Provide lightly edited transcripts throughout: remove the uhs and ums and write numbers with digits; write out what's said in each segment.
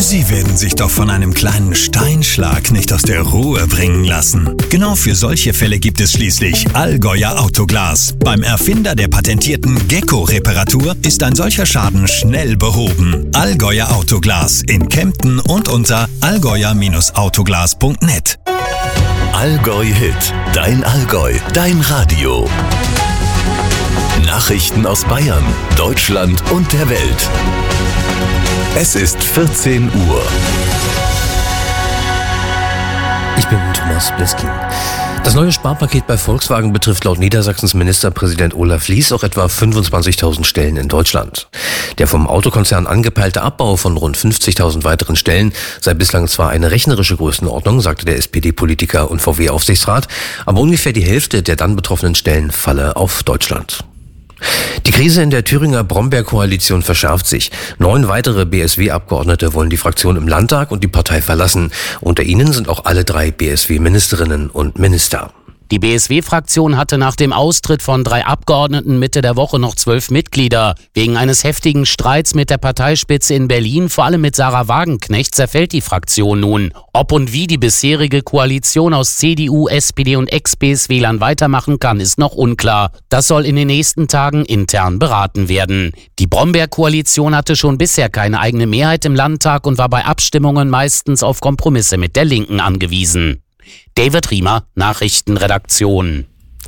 Sie werden sich doch von einem kleinen Steinschlag nicht aus der Ruhe bringen lassen. Genau für solche Fälle gibt es schließlich Allgäuer Autoglas. Beim Erfinder der patentierten Gecko-Reparatur ist ein solcher Schaden schnell behoben. Allgäuer Autoglas in Kempten und unter allgäuer-autoglas.net. Allgäu Hit, dein Allgäu, dein Radio. Nachrichten aus Bayern, Deutschland und der Welt. Es ist 14 Uhr. Ich bin Thomas Bliskin. Das neue Sparpaket bei Volkswagen betrifft laut Niedersachsens Ministerpräsident Olaf Lies auch etwa 25.000 Stellen in Deutschland. Der vom Autokonzern angepeilte Abbau von rund 50.000 weiteren Stellen sei bislang zwar eine rechnerische Größenordnung, sagte der SPD-Politiker und VW-Aufsichtsrat, aber ungefähr die Hälfte der dann betroffenen Stellen falle auf Deutschland. Die Krise in der Thüringer Brombeer-Koalition verschärft sich. 9 weitere BSW-Abgeordnete wollen die Fraktion im Landtag und die Partei verlassen. Unter ihnen sind auch alle 3 BSW-Ministerinnen und Minister. Die BSW-Fraktion hatte nach dem Austritt von 3 Abgeordneten Mitte der Woche noch 12 Mitglieder. Wegen eines heftigen Streits mit der Parteispitze in Berlin, vor allem mit Sarah Wagenknecht, zerfällt die Fraktion nun. Ob und wie die bisherige Koalition aus CDU, SPD und Ex-BSWlern weitermachen kann, ist noch unklar. Das soll in den nächsten Tagen intern beraten werden. Die Brombeer-Koalition hatte schon bisher keine eigene Mehrheit im Landtag und war bei Abstimmungen meistens auf Kompromisse mit der Linken angewiesen. David Riemer, Nachrichtenredaktion.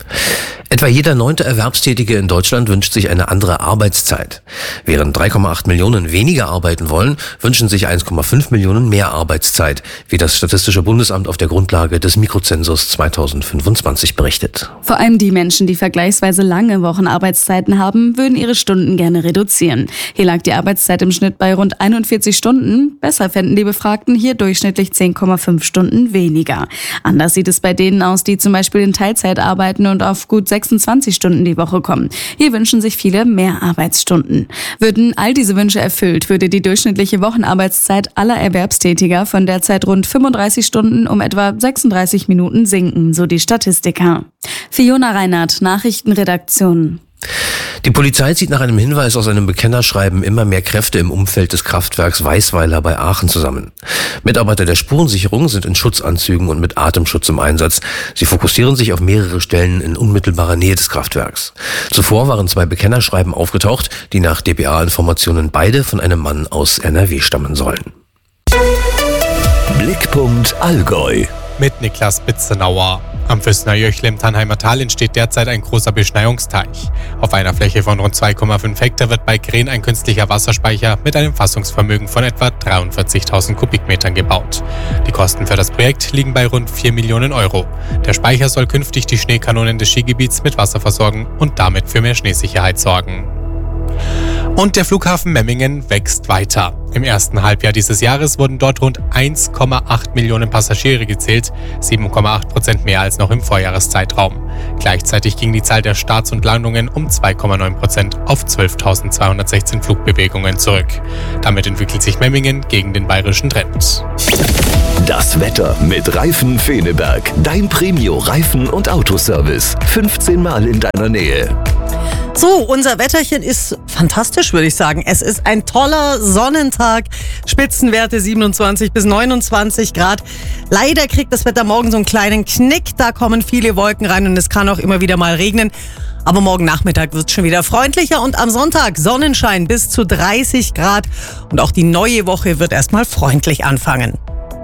Etwa jeder 9. Erwerbstätige in Deutschland wünscht sich eine andere Arbeitszeit. Während 3,8 Millionen weniger arbeiten wollen, wünschen sich 1,5 Millionen mehr Arbeitszeit, wie das Statistische Bundesamt auf der Grundlage des Mikrozensus 2025 berichtet. Vor allem die Menschen, die vergleichsweise lange Wochenarbeitszeiten haben, würden ihre Stunden gerne reduzieren. Hier lag die Arbeitszeit im Schnitt bei rund 41 Stunden. Besser fänden die Befragten hier durchschnittlich 10,5 Stunden weniger. Anders sieht es bei denen aus, die zum Beispiel in Teilzeit arbeiten und auf gut 26 Stunden die Woche kommen. Hier wünschen sich viele mehr Arbeitsstunden. Würden all diese Wünsche erfüllt, würde die durchschnittliche Wochenarbeitszeit aller Erwerbstätiger von derzeit rund 35 Stunden um etwa 36 Minuten sinken, so die Statistiker. Fiona Reinhardt, Nachrichtenredaktion. Die Polizei zieht nach einem Hinweis aus einem Bekennerschreiben immer mehr Kräfte im Umfeld des Kraftwerks Weißweiler bei Aachen zusammen. Mitarbeiter der Spurensicherung sind in Schutzanzügen und mit Atemschutz im Einsatz. Sie fokussieren sich auf mehrere Stellen in unmittelbarer Nähe des Kraftwerks. Zuvor waren 2 Bekennerschreiben aufgetaucht, die nach dpa-Informationen beide von einem Mann aus NRW stammen sollen. Blickpunkt Allgäu. Mit Niklas Bitzenauer. Am Füßner Jöchle im Tannheimer Tal entsteht derzeit ein großer Beschneiungsteich. Auf einer Fläche von rund 2,5 Hektar wird bei Kren ein künstlicher Wasserspeicher mit einem Fassungsvermögen von etwa 43.000 Kubikmetern gebaut. Die Kosten für das Projekt liegen bei rund 4 Millionen Euro. Der Speicher soll künftig die Schneekanonen des Skigebiets mit Wasser versorgen und damit für mehr Schneesicherheit sorgen. Und der Flughafen Memmingen wächst weiter. Im ersten Halbjahr dieses Jahres wurden dort rund 1,8 Millionen Passagiere gezählt, 7,8% mehr als noch im Vorjahreszeitraum. Gleichzeitig ging die Zahl der Starts und Landungen um 2,9% auf 12.216 Flugbewegungen zurück. Damit entwickelt sich Memmingen gegen den bayerischen Trend. Das Wetter mit Reifen Feneberg. Dein Premio-Reifen- und Autoservice. 15 Mal in deiner Nähe. So, unser Wetterchen ist fantastisch, würde ich sagen. Es ist ein toller Sonnentag. Spitzenwerte 27 bis 29 Grad. Leider kriegt das Wetter morgen so einen kleinen Knick. Da kommen viele Wolken rein und es kann auch immer wieder mal regnen. Aber morgen Nachmittag wird es schon wieder freundlicher und am Sonntag Sonnenschein bis zu 30 Grad. Und auch die neue Woche wird erstmal freundlich anfangen.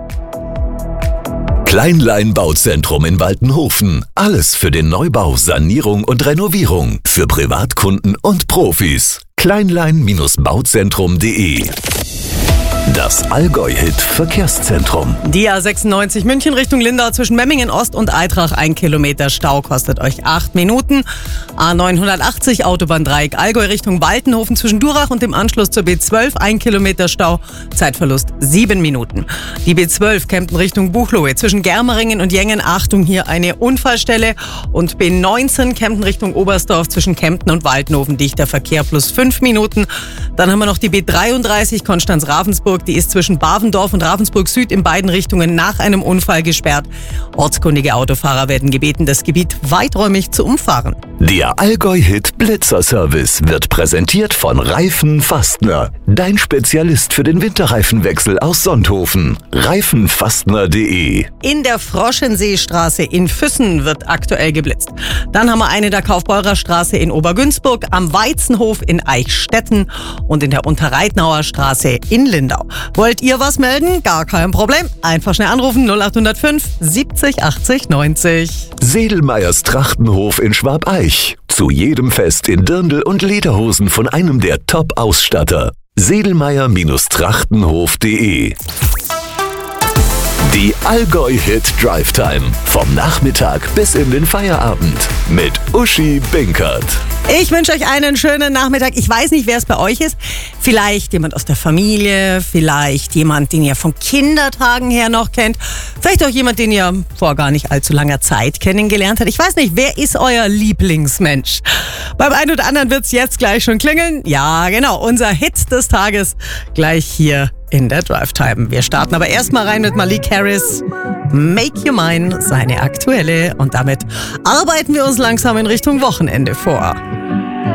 Kleinlein Bauzentrum in Waltenhofen. Alles für den Neubau, Sanierung und Renovierung. Für Privatkunden und Profis. Kleinlein-bauzentrum.de. Das Allgäu-Hit-Verkehrszentrum. Die A96 München Richtung Lindau zwischen Memmingen Ost und Eitrach. 1 Kilometer Stau kostet euch 8 Minuten. A980 Autobahndreieck Allgäu Richtung Waltenhofen zwischen Durach und dem Anschluss zur B12. 1 Kilometer Stau, Zeitverlust 7 Minuten. Die B12 Kempten Richtung Buchloe zwischen Germeringen und Jengen. Achtung, hier eine Unfallstelle. Und B19 Kempten Richtung Oberstdorf zwischen Kempten und Waltenhofen. Dichter Verkehr plus 5 Minuten. Dann haben wir noch die B33 Konstanz-Ravensburg Ravensburg, die ist zwischen Bavendorf und Ravensburg Süd in beiden Richtungen nach einem Unfall gesperrt. Ortskundige Autofahrer werden gebeten, das Gebiet weiträumig zu umfahren. Der Allgäu-Hit Blitzer-Service wird präsentiert von Reifen Fastner. Dein Spezialist für den Winterreifenwechsel aus Sonthofen. Reifenfastner.de. In der Froschenseestraße in Füssen wird aktuell geblitzt. Dann haben wir eine in der Kaufbeurer Straße in Obergünzburg, am Weizenhof in Eichstätten und in der Unterreitnauer Straße in Lindau. Wollt ihr was melden? Gar kein Problem. Einfach schnell anrufen 0805 70 80 90. Sedelmeyers Trachtenhof in Schwabeich. Zu jedem Fest in Dirndl und Lederhosen von einem der Top-Ausstatter. Sedelmeyer-Trachtenhof.de. Die Allgäu-Hit Drive Time. Vom Nachmittag bis in den Feierabend. Mit Uschi Binkert. Ich wünsche euch einen schönen Nachmittag. Ich weiß nicht, wer es bei euch ist. Vielleicht jemand aus der Familie, vielleicht jemand, den ihr von Kindertagen her noch kennt. Vielleicht auch jemand, den ihr vor gar nicht allzu langer Zeit kennengelernt habt. Ich weiß nicht, wer ist euer Lieblingsmensch? Beim einen oder anderen wird es jetzt gleich schon klingeln. Ja, genau, unser Hit des Tages gleich hier in der Drive Time. Wir starten aber erstmal rein mit Malik Harris. Make You Mine, seine aktuelle. Und damit arbeiten wir uns langsam in Richtung Wochenende vor.